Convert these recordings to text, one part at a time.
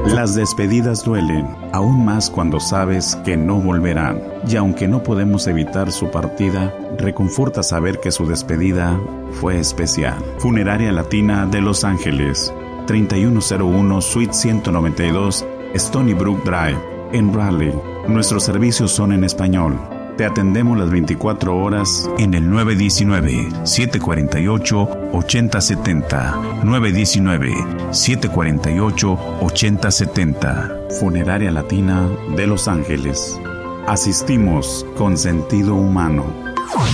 Las despedidas duelen, aún más cuando sabes que no volverán. Y aunque no podemos evitar su partida, reconforta saber que su despedida fue especial. Funeraria Latina de Los Ángeles, 3101 Suite 192, Stony Brook Drive, en Raleigh. Nuestros servicios son en español. Te atendemos las 24 horas en el 919-748-8070. 919-748-8070. Funeraria Latina de Los Ángeles. Asistimos con sentido humano.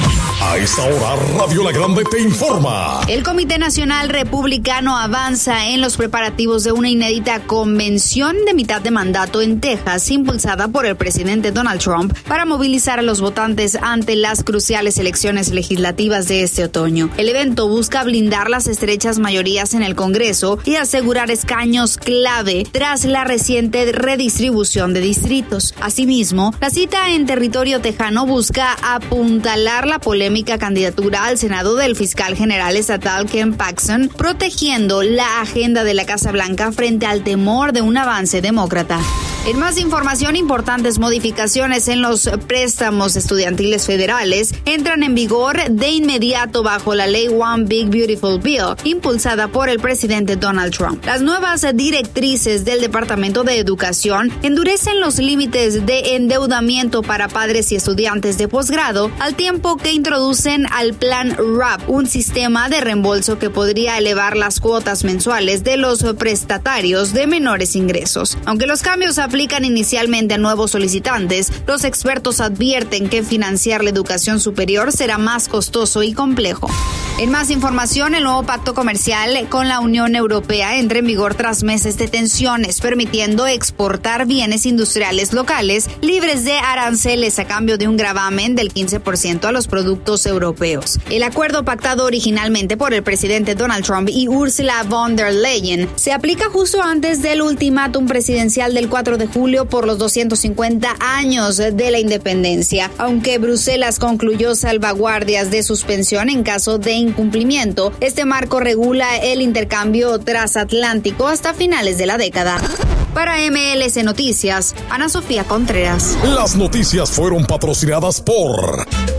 A esta hora, Radio La Grande te informa. El Comité Nacional Republicano avanza en los preparativos de una inédita convención de mitad de mandato en Texas, impulsada por el presidente Donald Trump, para movilizar a los votantes ante las cruciales elecciones legislativas de este otoño. El evento busca blindar las estrechas mayorías en el Congreso y asegurar escaños clave tras la reciente redistribución de distritos. Asimismo, la cita en territorio tejano busca apuntalar la polémica candidatura al Senado del fiscal general estatal Ken Paxton, protegiendo la agenda de la Casa Blanca frente al temor de un avance demócrata. En más información, importantes modificaciones en los préstamos estudiantiles federales entran en vigor de inmediato bajo la ley One Big Beautiful Bill, impulsada por el presidente Donald Trump. Las nuevas directrices del Departamento de Educación endurecen los límites de endeudamiento para padres y estudiantes de posgrado, al tiempo que introducen al plan RAP, un sistema de reembolso que podría elevar las cuotas mensuales de los prestatarios de menores ingresos. Aunque los cambios aplican inicialmente a nuevos solicitantes, los expertos advierten que financiar la educación superior será más costoso y complejo. En más información, el nuevo pacto comercial con la Unión Europea entra en vigor tras meses de tensiones, permitiendo exportar bienes industriales locales libres de aranceles a cambio de un gravamen del 15% a los productos europeos. El acuerdo pactado originalmente por el presidente Donald Trump y Ursula von der Leyen se aplica justo antes del ultimátum presidencial del 4 de julio por los 250 años de la independencia, aunque Bruselas concluyó salvaguardias de suspensión en caso de incumplimiento. Este marco regula el intercambio transatlántico hasta finales de la década. Para MLS Noticias, Ana Sofía Contreras. Las noticias fueron patrocinadas por